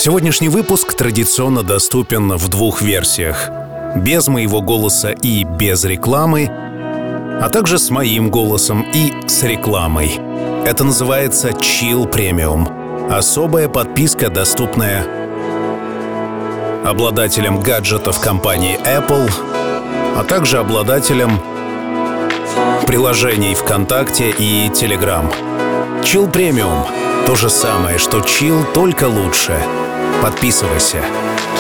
Сегодняшний выпуск традиционно доступен в двух версиях: без моего голоса и без рекламы, а также с моим голосом и с рекламой. Это называется Chill Premium. Особая подписка, доступная обладателям гаджетов компании Apple, а также обладателям приложений ВКонтакте и Telegram. Chill Premium — то же самое, что Chill, только лучше. Подписывайся.